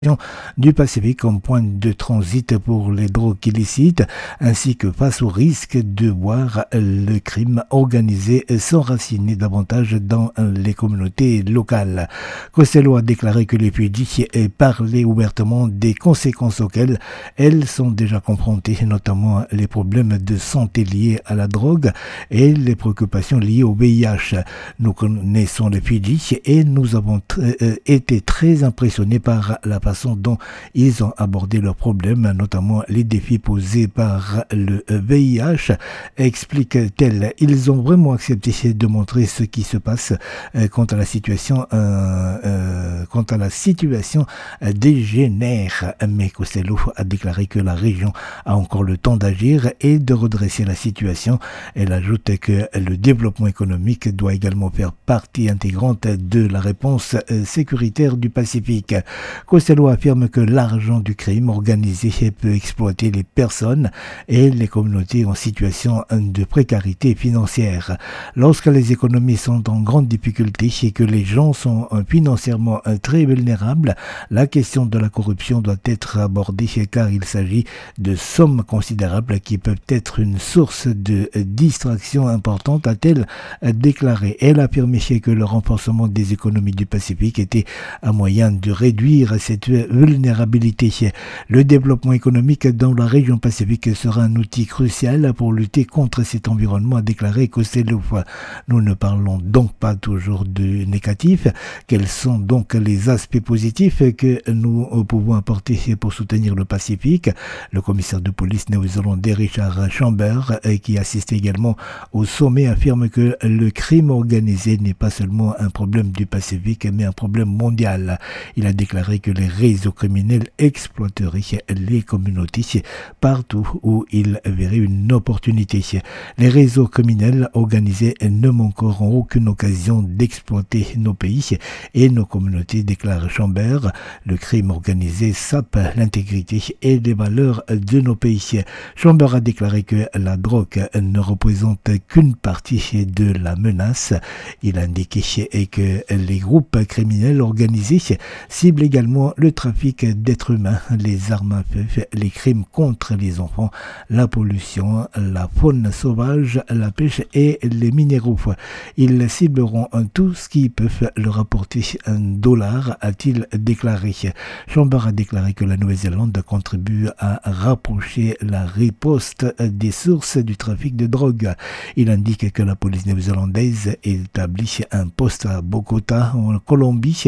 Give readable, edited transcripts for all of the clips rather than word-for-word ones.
du Pacifique comme point de transit pour les drogues illicites, ainsi que face au risque de voir le crime organisé s'enraciner davantage dans les communautés locales. Costello a déclaré que les PUDC parlaient ouvertement des conséquences auxquelles elles sont déjà confrontées, notamment les problèmes de santé liés à la drogue et les préoccupations liées au VIH. Nous connaissons les PUDC et nous avons été très impressionnés par la façon dont ils ont abordé leurs problèmes, notamment les défis posés par le VIH, explique-t-elle. Ils ont vraiment accepté de montrer ce qui se passe quant à la situation dégénère. Mais Costello a déclaré que la région a encore le temps d'agir et de redresser la situation. Elle ajoute que le développement économique doit également faire partie intégrante de la réponse sécuritaire du Pacifique. Costello affirme que l'argent du crime organisé peut exploiter les personnes et les communautés en situation de précarité financière. Lorsque les économies sont en grande difficulté et que les gens sont financièrement très vulnérables, la question de la corruption doit être abordée car il s'agit de sommes considérables qui peuvent être une source de distraction importante, a-t-elle déclaré. Elle a affirmé que le renforcement des économies du Pacifique était un moyen de réduire cette vulnérabilité. Le développement économique dans la région Pacifique sera un outil crucial pour lutter contre cet environnement, a déclaré Costello. Nous ne parlons donc pas toujours de négatif. Quels sont donc les aspects positifs que nous pouvons apporter pour soutenir le Pacifique? Le commissaire de police néo-zélandais Richard Chambers, qui assistait également au sommet, affirme que le crime organisé n'est pas seulement un problème du Pacifique, mais un problème mondial. Il a déclaré que les réseaux criminels exploiteraient les communautés partout où ils verraient une opportunité. Les réseaux criminels organisés ne manqueront aucune occasion d'exploiter nos pays et nos communautés, déclare Chambers. Le crime organisé sape l'intégrité et les valeurs de nos pays. Chambers a déclaré que la drogue ne représente qu'une partie de la menace. Il a indiqué que les groupes criminels organisés ciblent également le trafic d'êtres humains, les armes à feu, les crimes contre les enfants, la pollution, la faune sauvage, la pêche et les minéraux. Ils cibleront tout ce qui peut leur apporter $1, a-t-il déclaré. Chambers a déclaré que la Nouvelle-Zélande contribue à rapprocher la riposte des sources du trafic de drogue. Il indique que la police néo-zélandaise établit un poste à Bogota, en Colombie,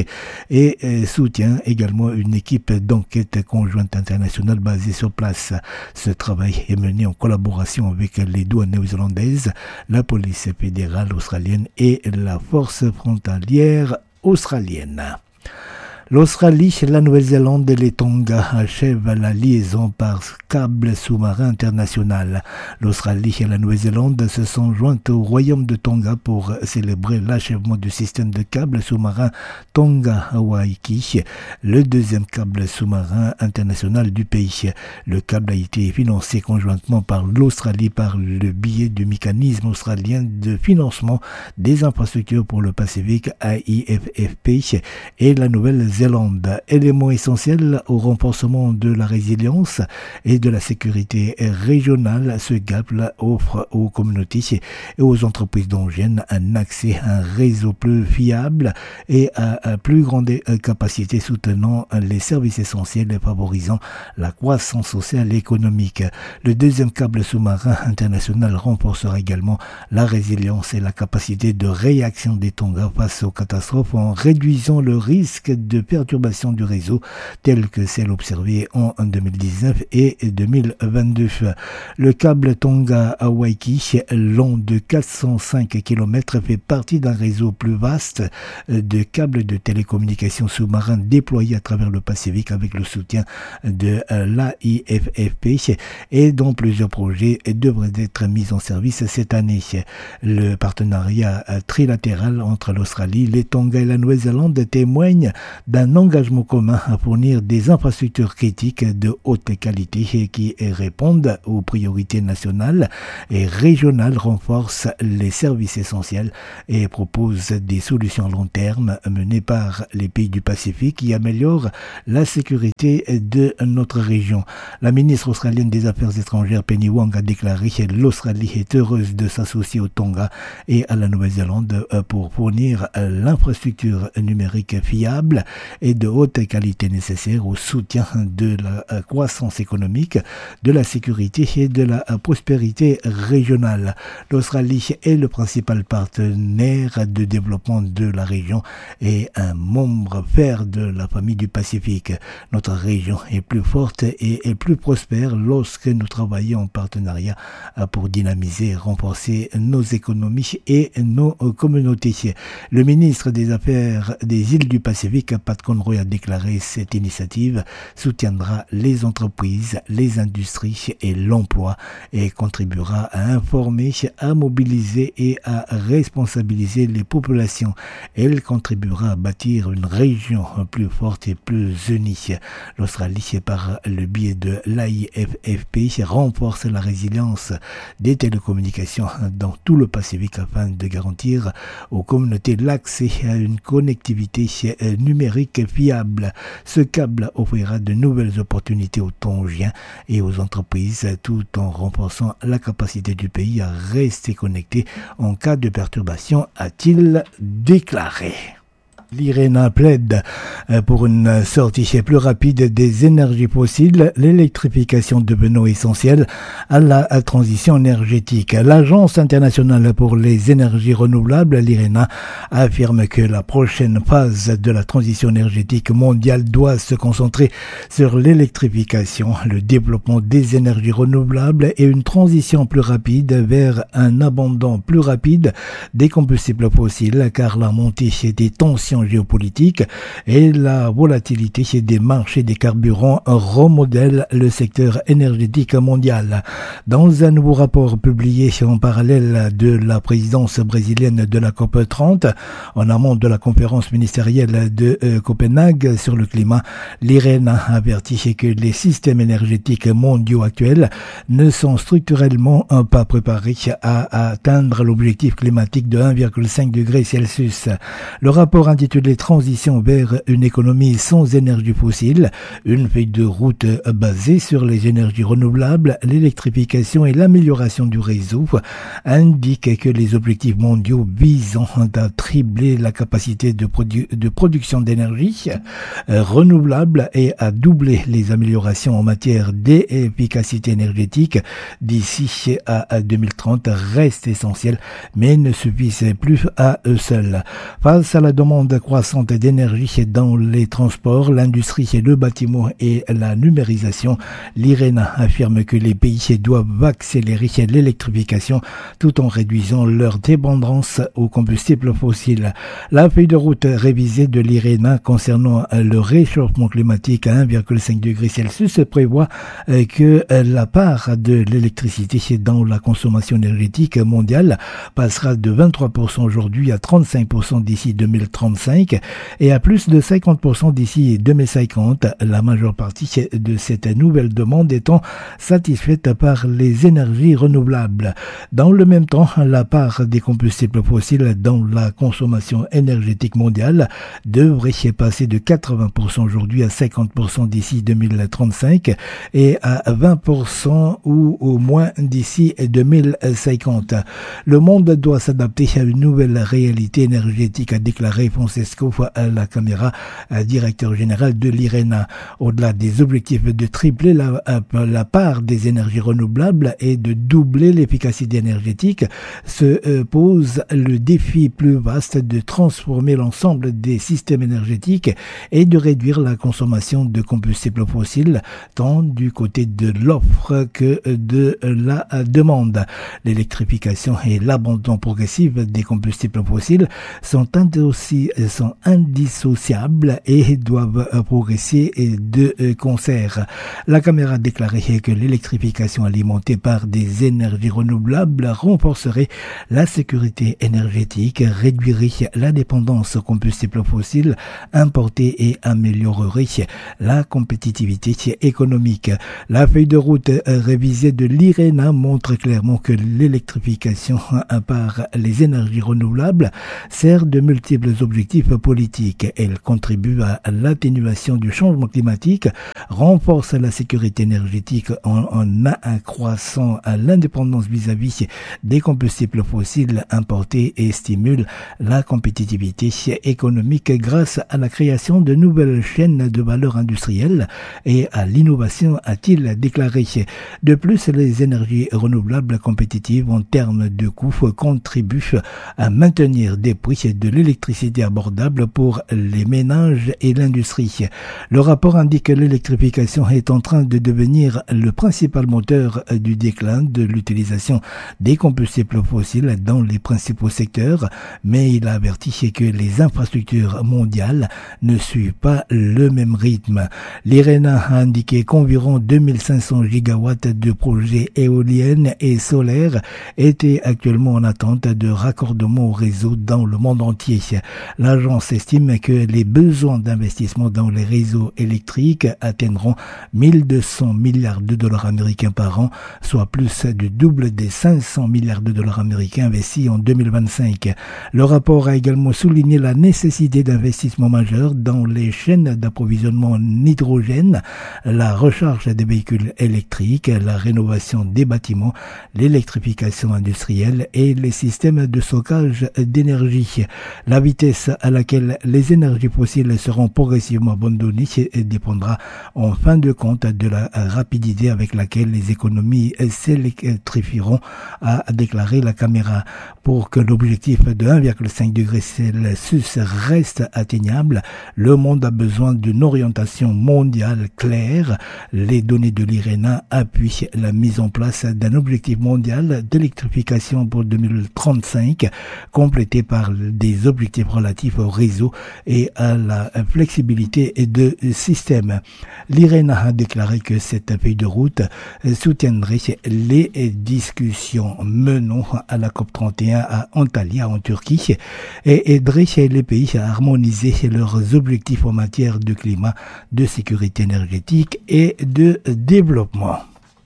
et soutient également une équipe d'enquête conjointe internationale basée sur place. Ce travail est mené en collaboration avec les douanes néo-zélandaises, la police fédérale australienne et la force frontalière australienne. L'Australie, la Nouvelle-Zélande et les Tonga achèvent la liaison par câble sous-marin international. L'Australie et la Nouvelle-Zélande se sont jointes au royaume de Tonga pour célébrer l'achèvement du système de câble sous-marin Tonga-Waiki, le deuxième câble sous-marin international du pays. Le câble a été financé conjointement par l'Australie par le biais du mécanisme australien de financement des infrastructures pour le Pacifique AIFFP et la Nouvelle-Zélande. Élément essentiel au renforcement de la résilience et de la sécurité régionale, ce câble offre aux communautés et aux entreprises tongiennes un accès à un réseau plus fiable et à plus grande capacité, soutenant les services essentiels et favorisant la croissance sociale et économique. Le deuxième câble sous-marin international renforcera également la résilience et la capacité de réaction des Tonga face aux catastrophes en réduisant le risque de perturbation du réseau telle que celle observée en 2019 et 2022. Le câble Tonga-Waiki, long de 405 km, fait partie d'un réseau plus vaste de câbles de télécommunications sous-marins déployés à travers le Pacifique avec le soutien de l'AIFFP et dont plusieurs projets devraient être mis en service cette année. Le partenariat trilatéral entre l'Australie, les Tonga et la Nouvelle-Zélande témoigne d'un engagement commun à fournir des infrastructures critiques de haute qualité qui répondent aux priorités nationales et régionales, renforce les services essentiels et propose des solutions à long terme menées par les pays du Pacifique qui améliorent la sécurité de notre région. La ministre australienne des Affaires étrangères Penny Wong a déclaré que l'Australie est heureuse de s'associer au Tonga et à la Nouvelle-Zélande pour fournir l'infrastructure numérique fiable et de haute qualité nécessaire au soutien de la croissance économique, de la sécurité et de la prospérité régionale. L'Australie est le principal partenaire de développement de la région et un membre fer de la famille du Pacifique. Notre région est plus forte et plus prospère lorsque nous travaillons en partenariat pour dynamiser et renforcer nos économies et nos communautés. Le ministre des Affaires des îles du Pacifique, Pat Conroy, a déclaré cette initiative soutiendra les entreprises, les industries et l'emploi et contribuera à informer, à mobiliser et à responsabiliser les populations. Elle contribuera à bâtir une région plus forte et plus unie. L'Australie, par le biais de l'AIFFP, renforce la résilience des télécommunications dans tout le Pacifique afin de garantir aux communautés l'accès à une connectivité numérique fiable. Ce câble offrira de nouvelles opportunités aux Tongiens et aux entreprises tout en renforçant la capacité du pays à rester connecté en cas de perturbation, a-t-il déclaré. L'IRENA plaide pour une sortie plus rapide des énergies fossiles, l'électrification devenant essentielle à la transition énergétique. L'Agence internationale pour les énergies renouvelables, l'IRENA, affirme que la prochaine phase de la transition énergétique mondiale doit se concentrer sur l'électrification, le développement des énergies renouvelables et une transition plus rapide vers un abandon plus rapide des combustibles fossiles, car la montée des tensions géopolitique et la volatilité des marchés des carburants remodèlent le secteur énergétique mondial. Dans un nouveau rapport publié en parallèle de la présidence brésilienne de la COP30, en amont de la conférence ministérielle de Copenhague sur le climat, l'IRENA avertit que les systèmes énergétiques mondiaux actuels ne sont structurellement pas préparés à atteindre l'objectif climatique de 1,5 degré Celsius. Le rapport intitulé Transition vers une économie sans énergie fossile, une feuille de route basée sur les énergies renouvelables, l'électrification et l'amélioration du réseau, indique que les objectifs mondiaux visant à tripler la capacité de production d'énergie renouvelable et à doubler les améliorations en matière d'efficacité énergétique d'ici à 2030 restent essentiels, mais ne suffisent plus à eux seuls. Face à la demande croissante d'énergie dans les transports, l'industrie, le bâtiment et la numérisation, l'IRENA affirme que les pays doivent accélérer l'électrification tout en réduisant leur dépendance aux combustibles fossiles. La feuille de route révisée de l'IRENA concernant le réchauffement climatique à 1,5 degré Celsius prévoit que la part de l'électricité dans la consommation énergétique mondiale passera de 23% aujourd'hui à 35% d'ici 2035 et à plus de 50% d'ici 2050, la majeure partie de cette nouvelle demande étant satisfaite par les énergies renouvelables. Dans le même temps, la part des combustibles fossiles dans la consommation énergétique mondiale devrait passer de 80% aujourd'hui à 50% d'ici 2035 et à 20% ou au moins d'ici 2050. Le monde doit s'adapter à une nouvelle réalité énergétique, a déclaré Francesco La Camera, directeur général de l'IRENA. Au-delà des objectifs de tripler la part des énergies renouvelables et de doubler l'efficacité énergétique, se pose le défi plus vaste de transformer l'ensemble des systèmes énergétiques et de réduire la consommation de combustibles fossiles, tant du côté de l'offre que de la demande. L'électrification et l'abandon progressif des combustibles fossiles sont sont indissociables et doivent progresser de concert. La Caméra a déclaré que l'électrification alimentée par des énergies renouvelables renforcerait la sécurité énergétique, réduirait la dépendance aux combustibles fossiles importés et améliorerait la compétitivité économique. La feuille de route révisée de l'IRENA montre clairement que l'électrification par les énergies renouvelables sert de multiples objectifs politiques. Elle contribue à l'atténuation du changement climatique, renforce la sécurité énergétique en accroissant l'indépendance vis-à-vis des combustibles fossiles importés et stimule la compétitivité économique grâce à la création de nouvelles chaînes de valeur industrielle et à l'innovation, a-t-il déclaré. De plus, les énergies renouvelables compétitives en termes de coûts contribuent à maintenir des prix de l'électricité abordables pour les ménages et l'industrie. Le rapport indique que l'électrification est en train de devenir le principal moteur du déclin de l'utilisation des combustibles fossiles dans les principaux secteurs, mais il a averti que les infrastructures mondiales ne suivent pas le même rythme. L'IRENA a indiqué qu'environ 2500 gigawatts de projets éoliennes et solaires étaient actuellement en attente de raccordement au réseau dans le monde entier. L'agence estime que les besoins d'investissement dans les réseaux électriques atteindront 1200 milliards de dollars américains par an, soit plus du double des 500 milliards de dollars américains investis en 2025. Le rapport a également souligné la nécessité d'investissements majeurs dans les chaînes d'approvisionnement en hydrogène, la recharge des véhicules électriques, la rénovation des bâtiments, l'électrification industrielle et les systèmes de stockage d'énergie. La vitesse à laquelle les énergies fossiles seront progressivement abandonnées dépendra en fin de compte de la rapidité avec laquelle les économies s'électrifieront, a déclaré la Caméra. Pour que l'objectif de 1,5 degré Celsius reste atteignable, le monde a besoin d'une orientation mondiale claire. Les données de l'IRENA appuient la mise en place d'un objectif mondial d'électrification pour 2035, complété par des objectifs relatifs au réseau et à la flexibilité de système. L'IRENA a déclaré que cette feuille de route soutiendrait les discussions menant à la COP31 à Antalya en Turquie et aiderait les pays à harmoniser leurs objectifs en matière de climat, de sécurité énergétique et de développement.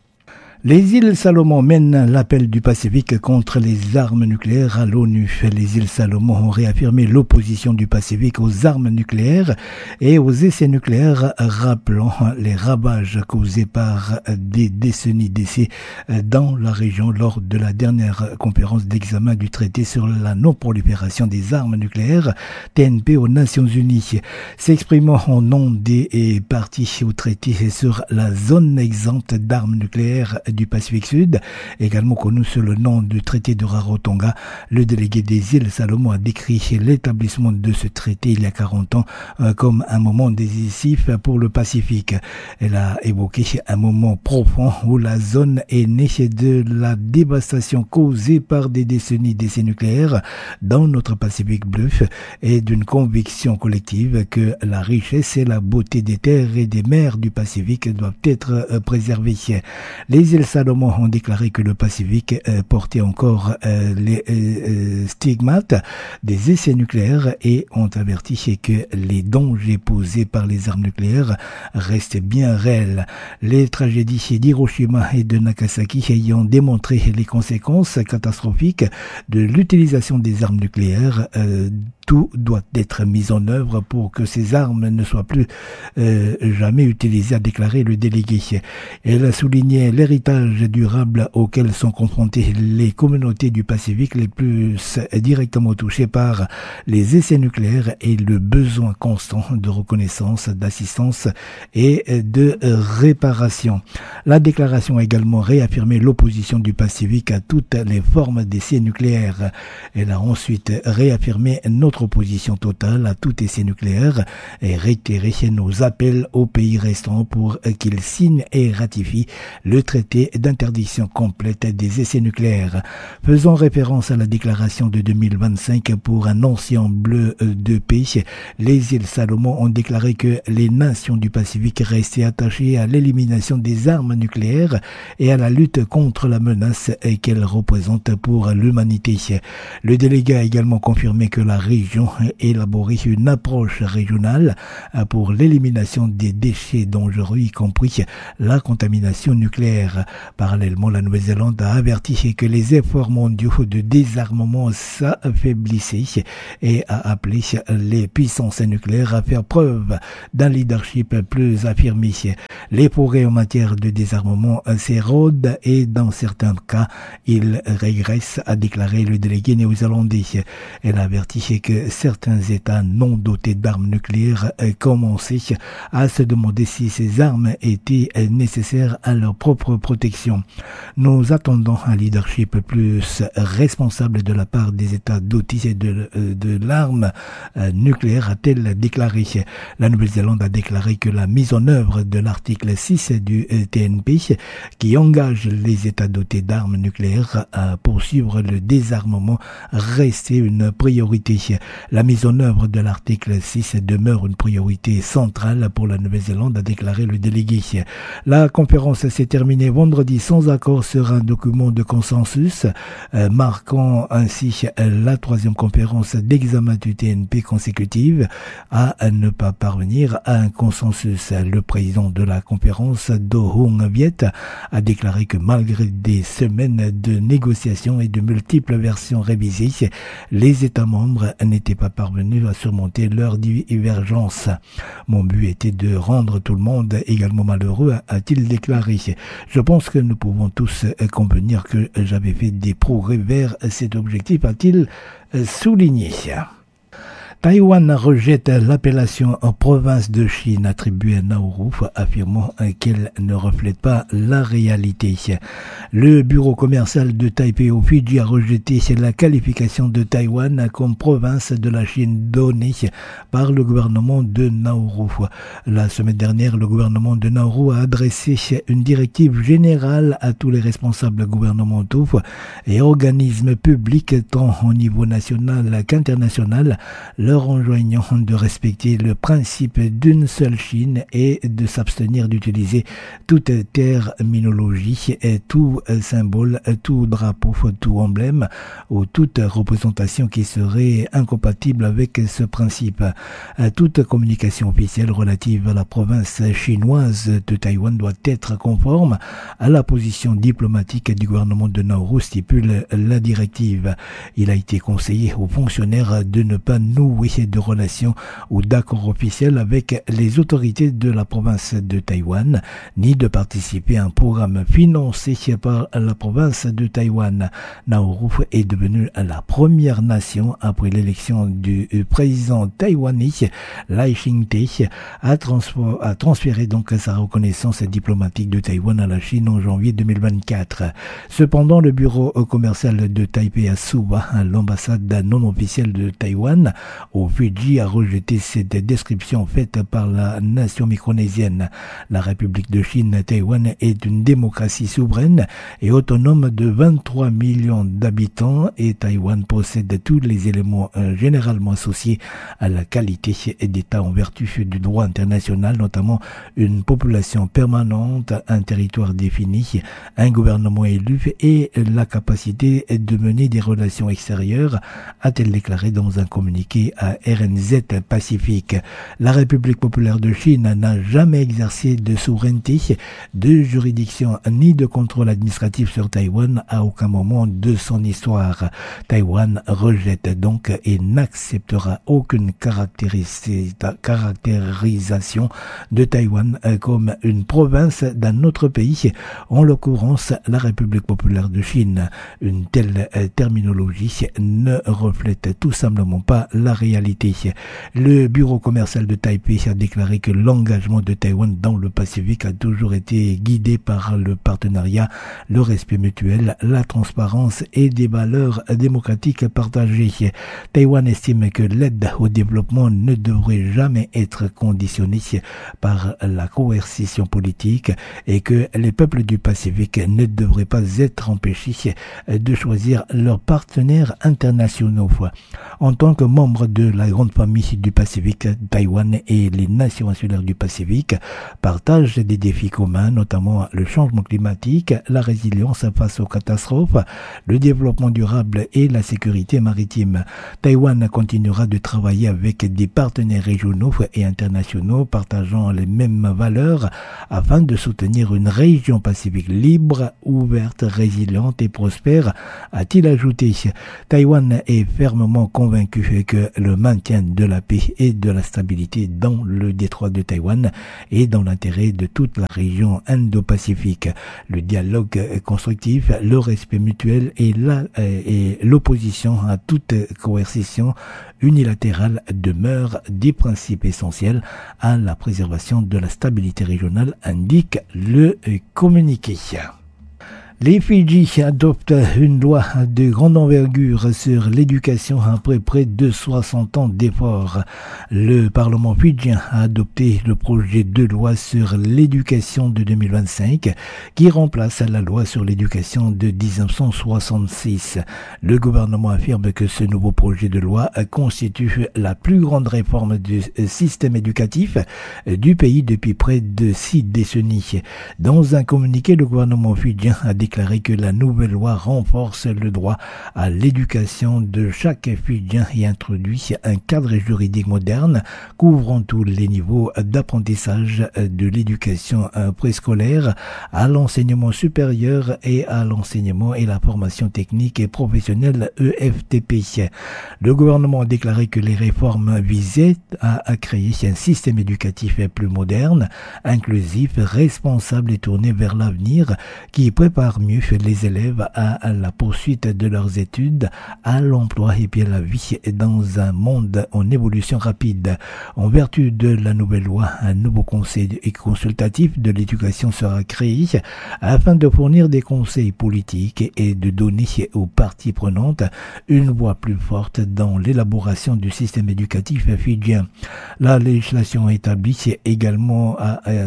Les îles Salomon mènent l'appel du Pacifique contre les armes nucléaires à l'ONU. Les îles Salomon ont réaffirmé l'opposition du Pacifique aux armes nucléaires et aux essais nucléaires, rappelant les ravages causés par des décennies d'essais dans la région lors de la dernière conférence d'examen du traité sur la non-prolifération des armes nucléaires, TNP aux Nations Unies. S'exprimant au nom des parties au traité sur la zone exempte d'armes nucléaires du Pacifique Sud, également connu sous le nom du traité de Rarotonga, le délégué des îles Salomon a décrit l'établissement de ce traité il y a 40 ans comme un moment décisif pour le Pacifique. Elle a évoqué un moment profond où la zone est née de la dévastation causée par des décennies d'essais nucléaires dans notre Pacifique bleu et d'une conviction collective que la richesse et la beauté des terres et des mers du Pacifique doivent être préservées. Les îles Salomon ont déclaré que le Pacifique portait encore les stigmates des essais nucléaires et ont averti que les dangers posés par les armes nucléaires restent bien réels. Les tragédies d'Hiroshima et de Nagasaki ayant démontré les conséquences catastrophiques de l'utilisation des armes nucléaires, tout doit être mis en œuvre pour que ces armes ne soient plus jamais utilisées, a déclaré le délégué. Elle a souligné l'héritage durable auquel sont confrontées les communautés du Pacifique les plus directement touchées par les essais nucléaires et le besoin constant de reconnaissance, d'assistance et de réparation. La déclaration a également réaffirmé l'opposition du Pacifique à toutes les formes d'essais nucléaires. Elle a ensuite réaffirmé notre notre opposition totale à tout essai nucléaire et réitérer nos appels aux pays restants pour qu'ils signent et ratifient le traité d'interdiction complète des essais nucléaires. Faisant référence à la déclaration de 2025 pour un océan bleu de paix, les îles Salomon ont déclaré que les nations du Pacifique restaient attachées à l'élimination des armes nucléaires et à la lutte contre la menace qu'elles représentent pour l'humanité. Le délégué a également confirmé que la région élaborait une approche régionale pour l'élimination des déchets dangereux, y compris la contamination nucléaire. Parallèlement, la Nouvelle-Zélande a averti que les efforts mondiaux de désarmement s'affaiblissaient et a appelé les puissances nucléaires à faire preuve d'un leadership plus affirmé. Les progrès en matière de désarmement s'érodent et dans certains cas, ils régressent, a déclaré le délégué néo-zélandais. Elle a averti que certains États non dotés d'armes nucléaires commençaient à se demander si ces armes étaient nécessaires à leur propre protection. Nous attendons un leadership plus responsable de la part des États dotés de l'arme nucléaire, a-t-elle déclaré. La Nouvelle-Zélande a déclaré que la mise en œuvre de l'article 6 du TNP, qui engage les États dotés d'armes nucléaires à poursuivre le désarmement, restait une priorité. La mise en œuvre de l'article 6 demeure une priorité centrale pour la Nouvelle-Zélande, a déclaré le délégué. La conférence s'est terminée vendredi sans accord sur un document de consensus, marquant ainsi la troisième conférence d'examen du TNP consécutive à ne pas parvenir à un consensus. Le président de la conférence, Do Hung Viet, a déclaré que malgré des semaines de négociations et de multiples versions révisées, les États membres n'étaient pas parvenus à surmonter leurs divergences. Mon but était de rendre tout le monde également malheureux, a-t-il déclaré. Je pense que nous pouvons tous convenir que j'avais fait des progrès vers cet objectif, a-t-il souligné. Taïwan rejette l'appellation en province de Chine attribuée à Nauru, affirmant qu'elle ne reflète pas la réalité. Le bureau commercial de Taipei aux Fidji a rejeté la qualification de Taïwan comme province de la Chine donnée par le gouvernement de Nauru. La semaine dernière, le gouvernement de Nauru a adressé une directive générale à tous les responsables gouvernementaux et organismes publics tant au niveau national qu'international, leur enjoignant de respecter le principe d'une seule Chine et de s'abstenir d'utiliser toute terminologie, tout symbole, tout drapeau, tout emblème ou toute représentation qui serait incompatible avec ce principe. Toute communication officielle relative à la province chinoise de Taïwan doit être conforme à la position diplomatique du gouvernement de Nauru, stipule la directive. Il a été conseillé aux fonctionnaires de ne pas nouer de relations ou d'accords officiels avec les autorités de la province de Taïwan, ni de participer à un programme financé par la province de Taïwan. Nauru est devenue la première nation après l'élection du président taïwanais Lai Ching-te à transférer donc sa reconnaissance diplomatique de Taïwan à la Chine en janvier 2024. Cependant, le bureau commercial de Taipei à Suva, l'ambassade non officielle de Taïwan au Fidji, a rejeté cette description faite par la nation micronésienne. La République de Chine, Taïwan, est une démocratie souveraine et autonome de 23 millions d'habitants et Taïwan possède tous les éléments généralement associés à la qualité d'État en vertu du droit international, notamment une population permanente, un territoire défini, un gouvernement élu et la capacité de mener des relations extérieures, a-t-elle déclaré dans un communiqué à RNZ Pacifique. La République populaire de Chine n'a jamais exercé de souveraineté, de juridiction ni de contrôle administratif sur Taïwan à aucun moment de son histoire. Taïwan rejette donc et n'acceptera aucune caractérisation de Taïwan comme une province d'un autre pays, en l'occurrence la République populaire de Chine. Une telle terminologie ne reflète tout simplement pas la réalité réalité. Le bureau commercial de Taipei a déclaré que l'engagement de Taïwan dans le Pacifique a toujours été guidé par le partenariat, le respect mutuel, la transparence et des valeurs démocratiques partagées. Taïwan estime que l'aide au développement ne devrait jamais être conditionnée par la coercition politique et que les peuples du Pacifique ne devraient pas être empêchés de choisir leurs partenaires internationaux. En tant que membre de la grande famille du Pacifique, Taïwan et les nations insulaires du Pacifique partagent des défis communs, notamment le changement climatique, la résilience face aux catastrophes, le développement durable et la sécurité maritime. Taïwan continuera de travailler avec des partenaires régionaux et internationaux partageant les mêmes valeurs afin de soutenir une région pacifique libre, ouverte, résiliente et prospère, a-t-il ajouté. Taïwan est fermement convaincu que le maintien de la paix et de la stabilité dans le détroit de Taïwan est dans l'intérêt de toute la région Indo-Pacifique. Le dialogue constructif, le respect mutuel et l'opposition à toute coercition unilatérale demeurent des principes essentiels à la préservation de la stabilité régionale, indique le communiqué. Les Fidji adoptent une loi de grande envergure sur l'éducation après près de 60 ans d'efforts. Le Parlement fidjien a adopté le projet de loi sur l'éducation de 2025 qui remplace la loi sur l'éducation de 1966. Le gouvernement affirme que ce nouveau projet de loi constitue la plus grande réforme du système éducatif du pays depuis près de 6 décennies. Dans un communiqué, le gouvernement fidjien a déclaré que la nouvelle loi renforce le droit à l'éducation de chaque Fidjien et introduit un cadre juridique moderne couvrant tous les niveaux d'apprentissage de l'éducation préscolaire à l'enseignement supérieur et à l'enseignement et la formation technique et professionnelle EFTP. Le gouvernement a déclaré que les réformes visaient à créer un système éducatif plus moderne, inclusif, responsable et tourné vers l'avenir qui prépare mieux les élèves à la poursuite de leurs études, à l'emploi et puis à la vie dans un monde en évolution rapide. En vertu de la nouvelle loi, un nouveau conseil consultatif de l'éducation sera créé afin de fournir des conseils politiques et de donner aux parties prenantes une voix plus forte dans l'élaboration du système éducatif fidjien. La législation établit également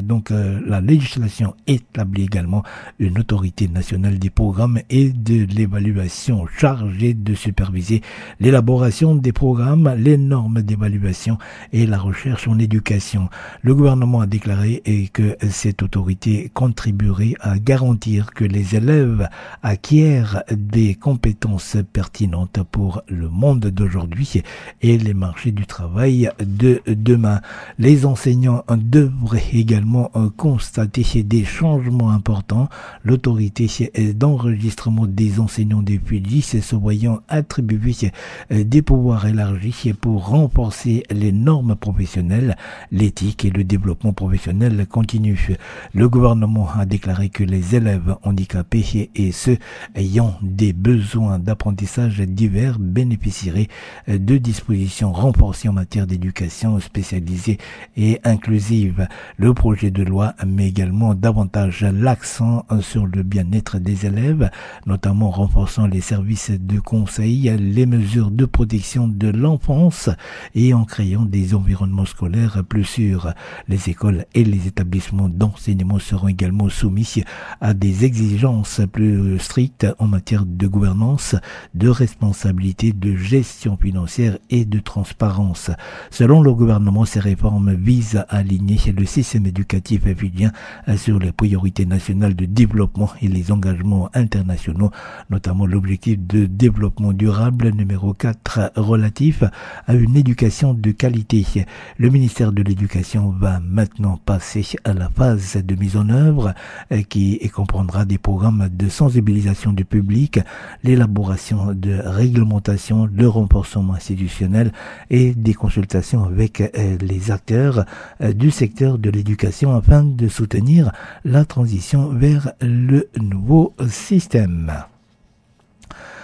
une autorité nationale des programmes et de l'évaluation chargée de superviser l'élaboration des programmes, les normes d'évaluation et la recherche en éducation. Le gouvernement a déclaré que cette autorité contribuerait à garantir que les élèves acquièrent des compétences pertinentes pour le monde d'aujourd'hui et les marchés du travail de demain. Les enseignants devraient également constater des changements importants. L'autorité d'enregistrement des enseignants des Fidji se voyant attribuer des pouvoirs élargis pour renforcer les normes professionnelles, l'éthique et le développement professionnel continu. Le gouvernement a déclaré que les élèves handicapés et ceux ayant des besoins d'apprentissage divers bénéficieraient de dispositions renforcées en matière d'éducation spécialisée et inclusive. Le projet de loi met également davantage l'accent sur le bien-être des élèves, notamment renforçant les services de conseil, les mesures de protection de l'enfance et en créant des environnements scolaires plus sûrs. Les écoles et les établissements d'enseignement seront également soumis à des exigences plus strictes en matière de gouvernance, de responsabilité, de gestion financière et de transparence. Selon le gouvernement, ces réformes visent à aligner le système éducatif fidjien sur les priorités nationales de développement et les engagements internationaux, notamment l'objectif de développement durable numéro 4 relatif à une éducation de qualité. Le ministère de l'Éducation va maintenant passer à la phase de mise en œuvre qui comprendra des programmes de sensibilisation du public, l'élaboration de réglementations, le renforcement institutionnel et des consultations avec les acteurs du secteur de l'éducation afin de soutenir la transition vers le nouveau système.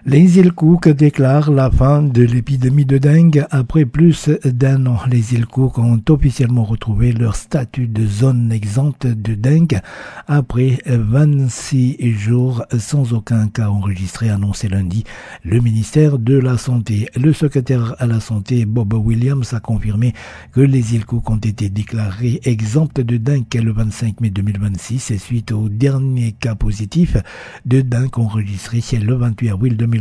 Les îles Cook déclarent la fin de l'épidémie de dengue après plus d'un an. Les îles Cook ont officiellement retrouvé leur statut de zone exempte de dengue après 26 jours sans aucun cas enregistré, annoncé lundi le ministère de la Santé. Le secrétaire à la Santé, Bob Williams, a confirmé que les îles Cook ont été déclarées exemptes de dengue le 25 mai 2026 et suite au dernier cas positif de dengue enregistré le 28 avril 2026.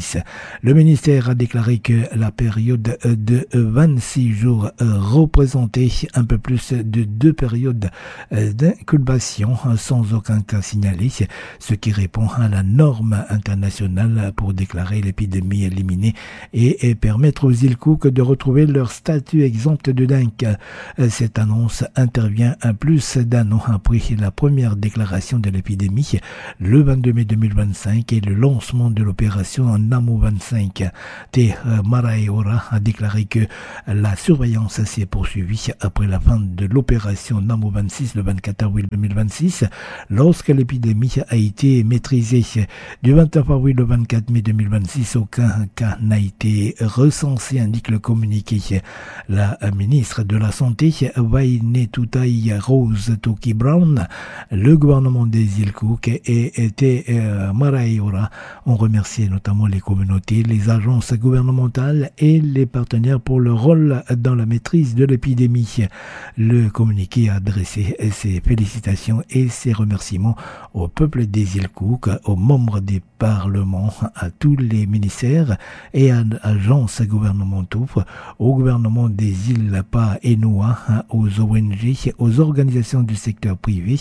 Le ministère a déclaré que la période de 26 jours représentait un peu plus de 2 périodes d'incubation sans aucun cas signalé, ce qui répond à la norme internationale pour déclarer l'épidémie éliminée et permettre aux îles Cook de retrouver leur statut exempt de dengue. Cette annonce intervient à plus d'un an après la première déclaration de l'épidémie, le 22 mai 2025, et le lancement de l'opération Namo 25. Te Maraeora a déclaré que la surveillance s'est poursuivie après la fin de l'opération Namo 26 le 24 avril 2026, lorsque l'épidémie a été maîtrisée. Du 29 avril au 24 mai 2026, aucun cas n'a été recensé, indique le communiqué. La ministre de la Santé, Wainetutai Rose Toki Brown, le gouvernement des îles Cook et Te Maraeora ont remercié notamment les communautés, les agences gouvernementales et les partenaires pour leur rôle dans la maîtrise de l'épidémie. Le communiqué a adressé ses félicitations et ses remerciements au peuple des îles Cook, aux membres des parlements, à tous les ministères et agences gouvernementaux, au gouvernement des îles Pa-e-Noa, aux ONG, aux organisations du secteur privé,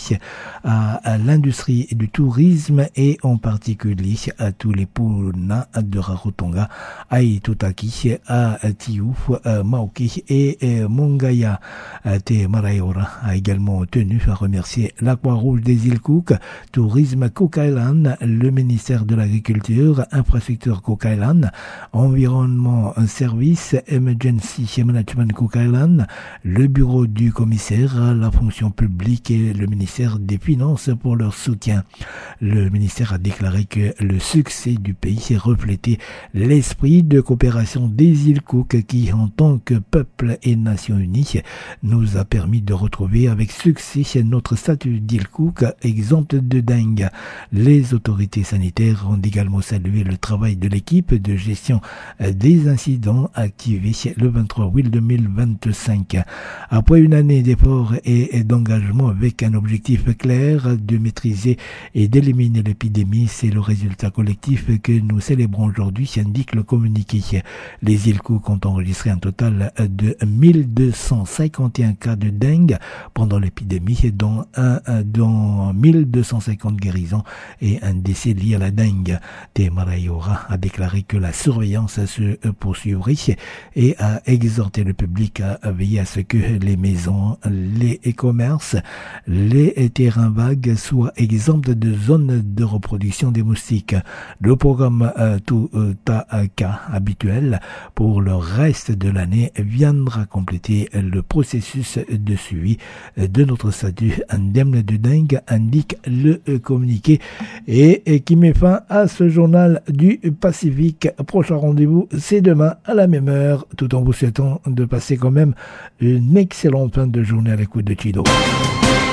à l'industrie du tourisme et en particulier à tous les Puna de Rarotonga, à Itutaki, à Tiu, Maoki et Mongaya. Te Maraeora a également tenu à remercier la Croix-Rouge des îles Cook, Tourisme Cook Island, le ministère de l'Agriculture, Infrastructure Cook Island, Environnement Service, Emergency Management Cook Island, le bureau du commissaire à la fonction publique et le ministère des Finances pour leur soutien. Le ministère a déclaré que le succès du pays reflétait l'esprit de coopération des îles Cook qui, en tant que peuple et nation unie, nous a permis de retrouver avec succès notre statut d'île Cook exempte de dengue. Les autorités sanitaires ont également salué le travail de l'équipe de gestion des incidents activée le 23 avril 2025. Après une année d'efforts et d'engagement avec un objectif clair de maîtriser et d'éliminer l'épidémie, c'est le résultat collectif que nous célébrons aujourd'hui, indique le communiqué. Les îles Cook ont enregistré un total de 1251 cas de dengue pendant l'épidémie, dont 1250 guérisons et un décès lié à la dengue. Te Maraeora a déclaré que la surveillance se poursuivrait et a exhorté le public à veiller à ce que les maisons, les commerces, les terrains vagues soient exempts de zones de reproduction des moustiques. Le programme Tutaka habituel pour le reste de l'année viendra compléter le processus de suivi de notre statut indemne de dengue, indique le communiqué, et qui met fin à ce journal du Pacifique. Prochain rendez-vous, c'est demain à la même heure, tout en vous souhaitant de passer quand même une excellente fin de journée à l'écoute de Chido.